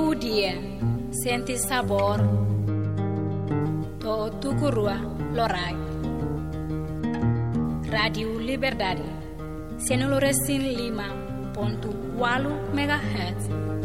dia, senti sabor, to tukurua lorai. Radio Liberdade, 105.8 MHz.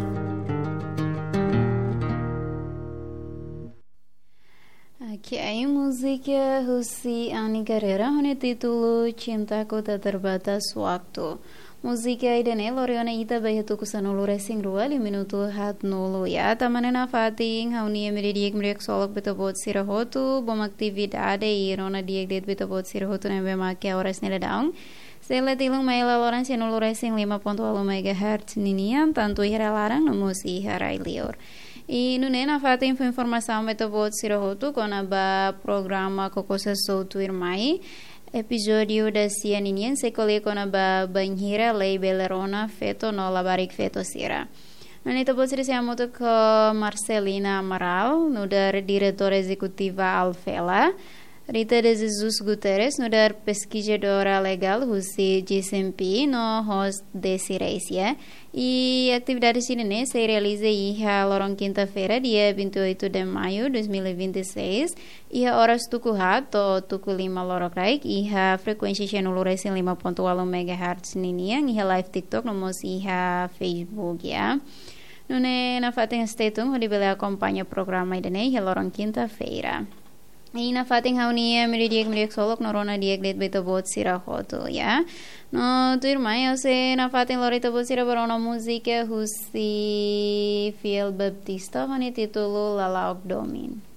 Aqui aí música Rusi Ani Carrera hone título Cintaku Tak Terbatas Waktu. Musika idane loriona ita bahetu kusanulu racing rua 5 minuto hat nulu ya tamanena fating hauni emiridiek miriek solok betobot sirahotu bom aktividade irona diek det betobot sirahotu nembe make horas nela daung sele tilung maila loran senulu racing 5.8 MHz ninian tanto ihra larang numus ihra lior. E no Nena Fatem foi informação betobot sirahotu konaba programa kokosa soutu irmai episódio da Cianinien se colocou ba banhira lei belerona feto no labarik feto sira. Nanito bot sira moto ko Marcelina Amaral, no dar diretora executiva Alfela, Rita de Jesus Guterres, no dar pesquisadora legal Husi GSMP, no host de Ciresia. E a atividade chinesa se realiza ia lorong quinta-feira, dia 28 de maio de 2026, ia horas tuku hato tuku 5 lorokraik, ia frekuensi channel resin 5.8 MHz niniang, ia live TikTok, nomos ia Facebook ya. Nune na fating statung, hodi bela acompanha programa idane, ia lorong quinta-feira. E na fating haunia miridiek solok norona diek det betobot sirahoto ya. No tu irmã eu sei na fating lorita bot sira barona música Husi Fiel Baptista hone título Lalaok Domin.